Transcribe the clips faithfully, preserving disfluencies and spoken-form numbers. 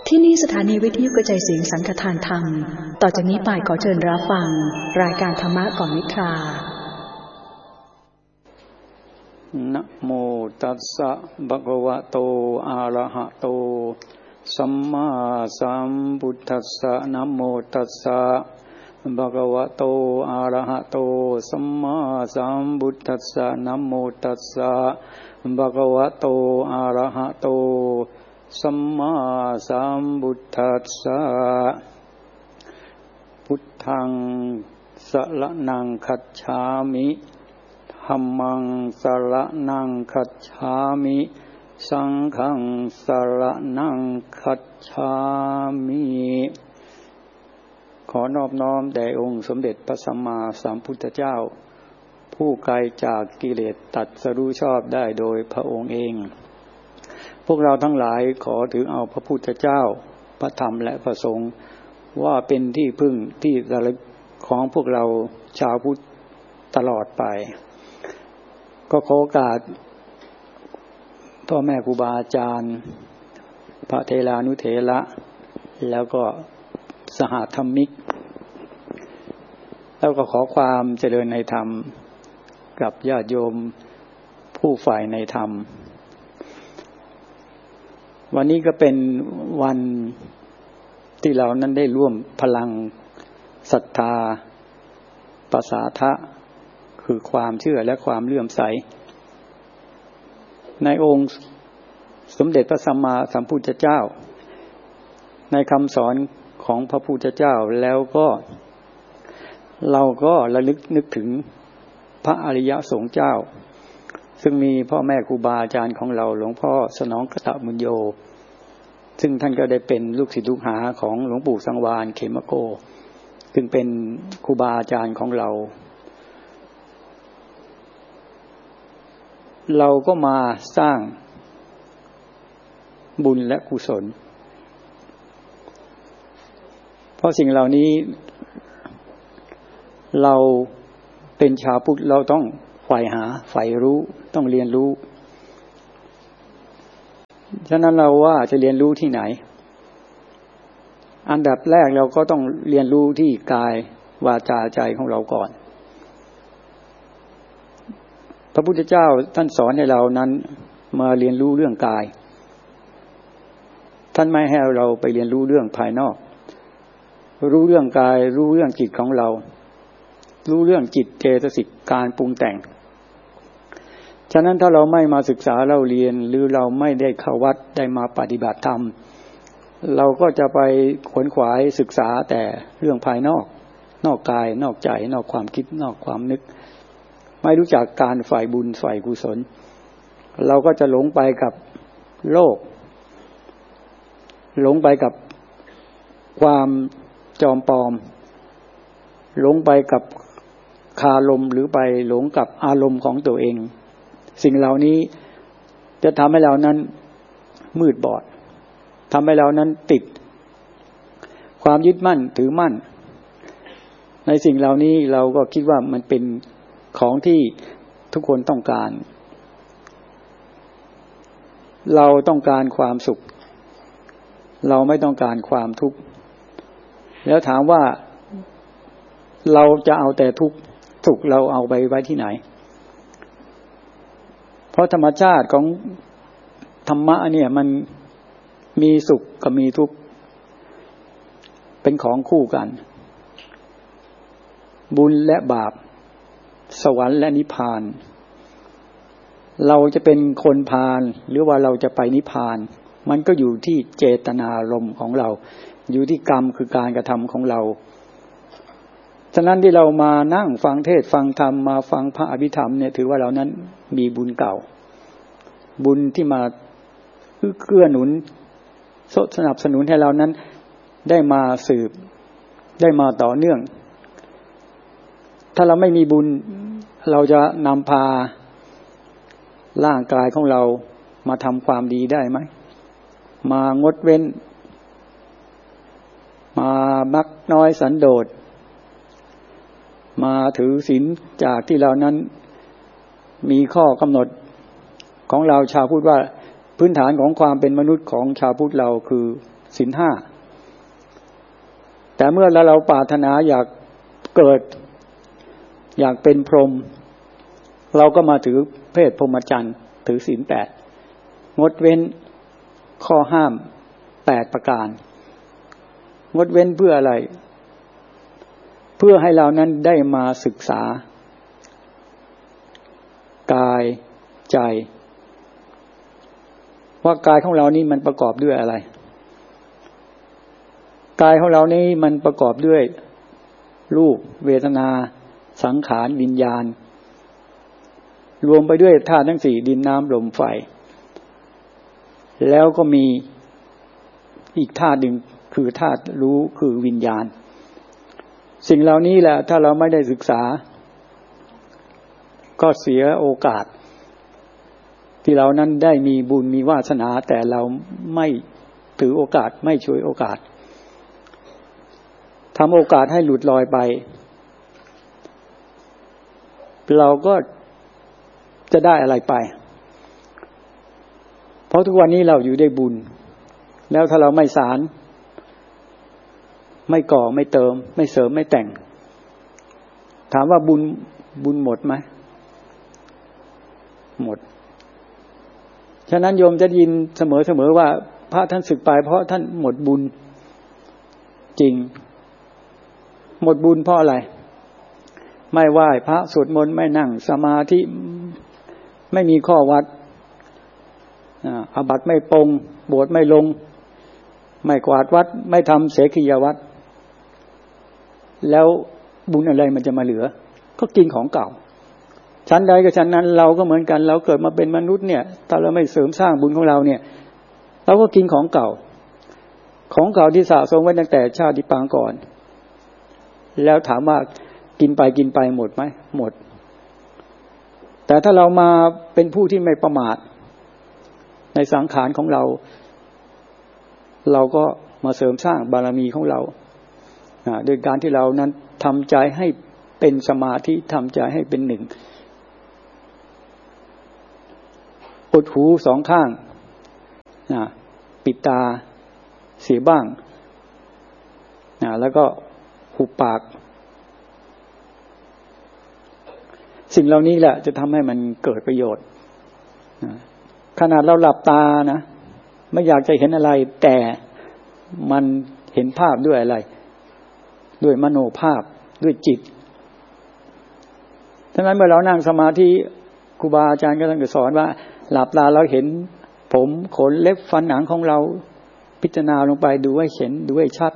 ที่นี่สถานีวิทยุกระจายเสียงสังฆทานธรรมต่อจากนี้ไปขอเชิญรับฟังรายการธรรมะก่อนนิทรานะโมตัสสะภะคะวะโตอะระหะโตสัมมาสัมพุทธัสสะนะโมตัสสะภะคะวะโตอะระหะโตสัมมาสัมพุทธัสสะนะโมตัสสะภะคะวะโตอะระหะโตสัมมาสัมพุทธัสสะพุทธังสรณังคัจฉามิธัมมังสรณังคัจฉามิสังฆังสรณังคัจฉามิขอนอบน้อมแด่องค์สมเด็จพระสัมมาสัมพุทธเจ้าผู้ไกลจากกิเลสตรัสรู้ชอบได้โดยพระองค์เองพวกเราทั้งหลายขอถือเอาพระพุทธเจ้าพระธรรมและพระสงฆ์ว่าเป็นที่พึ่งที่ระลึกของพวกเราชาวพุทธตลอดไปก็ขอโอกาสพ่อแม่ครูบาอาจารย์พระเทรานุเถระแล้วก็สหธรรมิกแล้วก็ขอความเจริญในธรรมกับญาติโยมผู้ฝ่ายในธรรมวันนี้ก็เป็นวันที่เรานั้นได้ร่วมพลังศรัทธาปสาทะคือความเชื่อและความเลื่อมใสในองค์สมเด็จพระสัมมาสัมพุทธเจ้าในคำสอนของพระพุทธเจ้าแล้วก็เราก็ระลึกนึกถึงพระอริยสงฆ์เจ้าซึ่งมีพ่อแม่ครูบาอาจารย์ของเราหลวงพ่อสนองกตมุญโญซึ่งท่านก็ได้เป็นลูกศิษย์ลูกหาของหลวงปู่สังวาลเขมโกซึ่งเป็นครูบาอาจารย์ของเราเราก็มาสร้างบุญและกุศลเพราะสิ่งเหล่านี้เราเป็นชาวพุทธเราต้องใฝ่หาใฝ่รู้ต้องเรียนรู้ฉะนั้นเราว่าจะเรียนรู้ที่ไหนอันดับแรกเราก็ต้องเรียนรู้ที่กายวาจาใจของเราก่อนพระพุทธเจ้าท่านสอนให้เรานั้นมาเรียนรู้เรื่องกายท่านไม่ให้เราไปเรียนรู้เรื่องภายนอกรู้เรื่องกายรู้เรื่องจิตของเรารู้เรื่องจิตเจตสิกการปรุงแต่งฉะนั้นถ้าเราไม่มาศึกษาเราเรียนหรือเราไม่ได้เข้าวัดได้มาปฏิบัติธรรมเราก็จะไปขวนขวายศึกษาแต่เรื่องภายนอกนอกกายนอกใจนอกความคิดนอกความนึกไม่รู้จักการฝ่ายบุญฝ่ายกุศลเราก็จะหลงไปกับโลกหลงไปกับความจอมปลอมหลงไปกับคารมหรือไปหลงกับอารมณ์ของตัวเองสิ่งเหล่านี้จะทำให้เรานั้นมืดบอดทำให้เรานั้นติดความยึดมั่นถือมั่นในสิ่งเหล่านี้เราก็คิดว่ามันเป็นของที่ทุกคนต้องการเราต้องการความสุขเราไม่ต้องการความทุกข์แล้วถามว่าเราจะเอาแต่ทุกข์สุขเราเอาไปไว้ที่ไหนเพราะธรรมชาติของธรรมะเนี่ยมันมีสุขกับมีทุกข์เป็นของคู่กันบุญและบาปสวรรค์และนิพพานเราจะเป็นคนพาลหรือว่าเราจะไปนิพพานมันก็อยู่ที่เจตนารมณ์ของเราอยู่ที่กรรมคือการกระทำของเราฉะนั้นที่เรามานั่งฟังเทศน์ฟังธรรมมาฟังพระอภิธรรมเนี่ยถือว่าเรานั้นมีบุญเก่าบุญที่มาเกื้อหนุนสนับสนุนให้เรานั้นได้มาสืบได้มาต่อเนื่องถ้าเราไม่มีบุญเราจะนำพาร่างกายของเรามาทำความดีได้ไหมมางดเว้นมามักน้อยสันโดษมาถือศีลจากที่เรานั้นมีข้อกำหนดของเราชาวพุทธว่า พื้นฐานของความเป็นมนุษย์ของชาวพุทธเราคือศีลห้าแต่เมื่อเราปรารถนาอยากเกิดอยากเป็นพรหมเราก็มาถือเพศพรหมจรรย์ถือศีลแปดงดเว้นข้อห้ามแปดประการงดเว้นเพื่ออะไรเพื่อให้เรานั้นได้มาศึกษากายใจว่ากายของเรานี่มันประกอบด้วยอะไรกายของเรานี่มันประกอบด้วยรูปเวทนาสังขารวิญญาณรวมไปด้วยธาตุทั้งสี่ดินน้ำลมไฟแล้วก็มีอีกธาตุหนึ่งคือธาตุรู้คือวิญญาณสิ่งเหล่านี้แหละถ้าเราไม่ได้ศึกษาก็เสียโอกาสที่เรานั้นได้มีบุญมีวาสนาแต่เราไม่ถือโอกาสไม่ช่วยโอกาสทำโอกาสให้หลุดลอยไปเราก็จะได้อะไรไปเพราะทุกวันนี้เราอยู่ได้บุญแล้วถ้าเราไม่สารไม่ก่อไม่เติมไม่เสริมไม่แต่งถามว่าบุญบุญหมดไหมหมดฉะนั้นโยมจะยินเสมอๆว่าพระท่านสึกไปเพราะท่านหมดบุญจริงหมดบุญเพราะอะไรไม่ไหว้พระสวดมนต์ไม่นั่งสมาธิไม่มีข้อวัดอาบัติไม่ปรงบวชไม่ลงไม่กวาดวัดไม่ทำเสขียวัดแล้วบุญอะไรมันจะมาเหลือก็กินของเก่าชั้นใดกับชั้นนั้นเราก็เหมือนกันเราเกิดมาเป็นมนุษย์เนี่ยถ้าเราไม่เสริมสร้างบุญของเราเนี่ยเราก็กินของเก่าของเก่าที่สะสมไว้ตั้งแต่ชาติปางก่อนแล้วถามว่ากินไปกินไปหมดไหมหมดแต่ถ้าเรามาเป็นผู้ที่ไม่ประมาทในสังขารของเราเราก็มาเสริมสร้างบารมีของเราโดยการที่เรานั้นทำใจให้เป็นสมาธิทำใจให้เป็นหนึ่งอุดหูสองข้างปิดตาเสียบ้างแล้วก็หุบปากสิ่งเหล่านี้แหละจะทำให้มันเกิดประโยชน์ขนาดเราหลับตานะไม่อยากจะเห็นอะไรแต่มันเห็นภาพด้วยอะไรด้วยมโนภาพด้วยจิตฉะนั้นเมื่อเรานั่งสมาธิครูบาอาจารย์ก็ต้องสอนว่าหลับตาเราเห็นผมขนเล็บฟันหนังของเราพิจารณาลงไปดูให้เห็นดูให้ชัด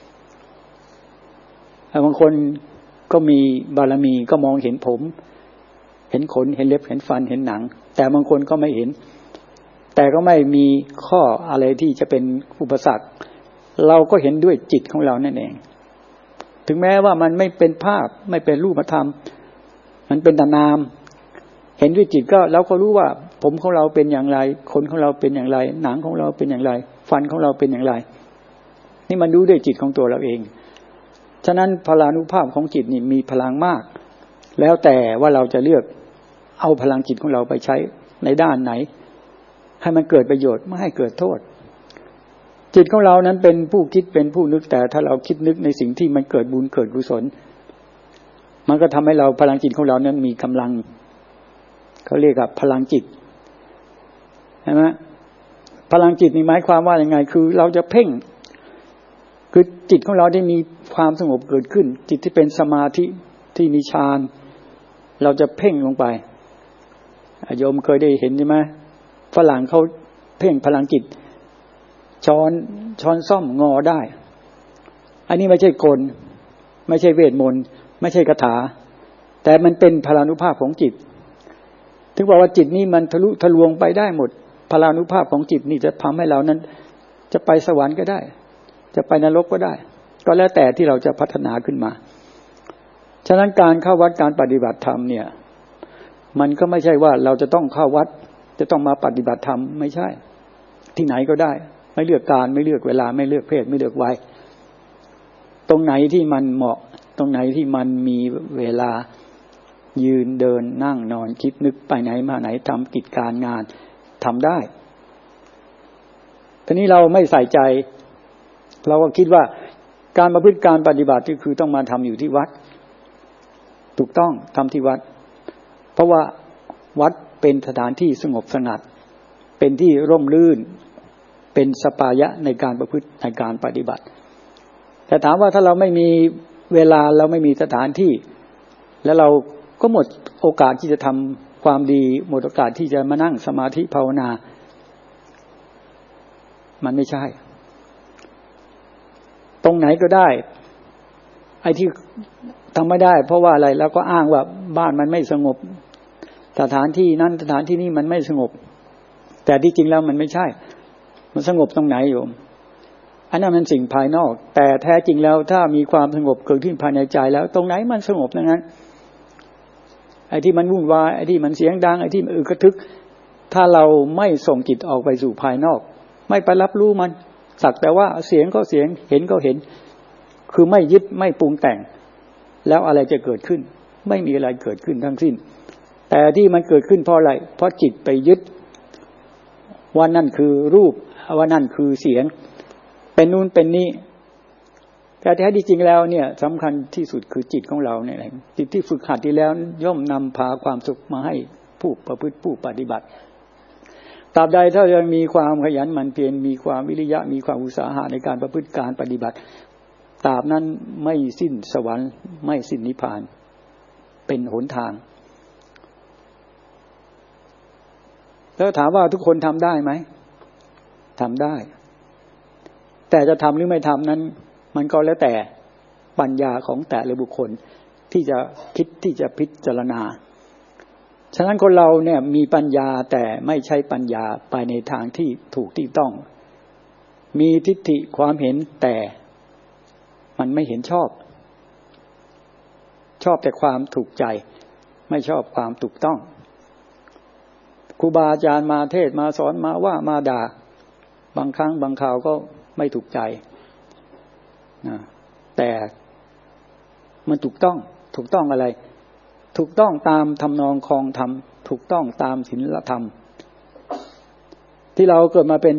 บางคนก็มีบารมีก็มองเห็นผมเห็นขนเห็นเล็บเห็นฟันเห็นหนังแต่บางคนก็ไม่เห็นแต่ก็ไม่มีข้ออะไรที่จะเป็นอุปสรรคเราก็เห็นด้วยจิตของเรานั่นเองถึงแม้ว่ามันไม่เป็นภาพไม่เป็นรูปธรรมมันเป็นแต่นามเห็นด้วยจิตก็เราก็รู้ว่าผมของเราเป็นอย่างไรขนของเราเป็นอย่างไรหนังของเราเป็นอย่างไรฟันของเราเป็นอย่างไรนี่มันรู้ด้วยจิตของตัวเราเองฉะนั้นพลานุภาพของจิตนี่มีพลังมากแล้วแต่ว่าเราจะเลือกเอาพลังจิตของเราไปใช้ในด้านไหนให้มันเกิดประโยชน์ไม่ให้เกิดโทษจิตของเรานั้นเป็นผู้คิดเป็นผู้นึกแต่ถ้าเราคิดนึกในสิ่งที่มันเกิดบุญเกิดกุศลมันก็ทำให้เราพลังจิตของเรานั้นมีกำลังเขาเรียกว่าพลังจิตใช่ไหมพลังจิตนี่หมายความว่าอย่างไงคือเราจะเพ่งคือจิตของเราได้มีความสงบเกิดขึ้นจิตที่เป็นสมาธิที่มีฌานเราจะเพ่งลงไปโยมเคยได้เห็นใช่ไหมฝรั่งเขาเพ่งพลังจิตช้อนช้อนซ่อมงอได้อันนี้ไม่ใช่กลไม่ใช่เวทมนต์ไม่ใช่คาถาแต่มันเป็นพลานุภาพของจิตถึงบอกว่าจิตนี่มันทะลุทะลวงไปได้หมดพลานุภาพของจิตนี่จะทำให้เรานั้นจะไปสวรรค์ก็ได้จะไปนรกก็ได้ก็แล้วแต่ที่เราจะพัฒนาขึ้นมาฉะนั้นการเข้าวัดการปฏิบัติธรรมเนี่ยมันก็ไม่ใช่ว่าเราจะต้องเข้าวัดจะต้องมาปฏิบัติธรรมไม่ใช่ที่ไหนก็ได้ไม่เลือกการไม่เลือกเวลาไม่เลือกเพศไม่เลือกวัยตรงไหนที่มันเหมาะตรงไหนที่มันมีเวลายืนเดินนั่งนอนคิดนึกไปไหนมาไหนทำกิจการงานทำได้ทีนี้เราไม่ใส่ใจเราก็คิดว่าการประพฤติการปฏิบัติที่คือต้องมาทำอยู่ที่วัดถูกต้องทำที่วัดเพราะว่าวัดเป็นสถานที่สงบสงัดเป็นที่ร่มรื่นเป็นสปายะในการประพฤติในการปฏิบัติแต่ถามว่าถ้าเราไม่มีเวลาเราไม่มีสถานที่แล้วเราก็หมดโอกาสที่จะทำความดีหมดโอกาสที่จะมานั่งสมาธิภาวนามันไม่ใช่ตรงไหนก็ได้ไอ้ที่ทำไม่ได้เพราะว่าอะไรแล้วก็อ้างว่าบ้านมันไม่สงบสถานที่นั้นสถานที่นี้มันไม่สงบแต่ที่จริงแล้วมันไม่ใช่มันสงบตรงไหนโยมอันนั้นมันสิ่งภายนอกแต่แท้จริงแล้วถ้ามีความสงบเกิดขึ้นภายในใจแล้วตรงไหนมันสงบดังนั้นไอ้ที่มันวุ่นวายไอ้ที่มันเสียงดังไอ้ที่มันอึกกระทึกถ้าเราไม่ส่งจิตออกไปสู่ภายนอกไม่ไปรับรู้มันสักแต่ว่าเสียงก็เสียงเห็นก็เห็นคือไม่ยึดไม่ปรุงแต่งแล้วอะไรจะเกิดขึ้นไม่มีอะไรเกิดขึ้นทั้งสิ้นแต่ที่มันเกิดขึ้นเพราะอะไรเพราะจิตไปยึดว่านั่นคือรูปว่านั่นคือเสียงเป็นนู่นเป็นนี่แต่แท้ที่จริงแล้วเนี่ยสำคัญที่สุดคือจิตของเราเนี่ยจิตที่ฝึกหัดที่แล้วย่อมนำพาความสุขมาให้ผู้ประพฤติผู้ปฏิบัติตราบใดถ้ายังมีความขยันหมั่นเพียรมีความวิริยะมีความอุตสาหะในการประพฤติการปฏิบัติตราบนั้นไม่สิ้นสวรรค์ไม่สิ้นนิพพานเป็นหนทางแล้วถามว่าทุกคนทำได้ไหมทำได้แต่จะทำหรือไม่ทำนั้นมันก็แล้วแต่ปัญญาของแต่ละบุคคลที่จะคิดที่จะพิจารณาฉะนั้นคนเราเนี่ยมีปัญญาแต่ไม่ใช่ปัญญาไปในทางที่ถูกที่ต้องมีทิฏฐิความเห็นแต่มันไม่เห็นชอบชอบแต่ความถูกใจไม่ชอบความถูกต้องครูบาอาจารย์มาเทศมาสอนมาว่ามาด่าบางครั้งบางคราวก็ไม่ถูกใจนะแต่มันถูกต้องถูกต้องอะไรถูกต้องตามทำนองครองธรรมถูกต้องตามศีลธรรมที่เราเกิดมาเป็น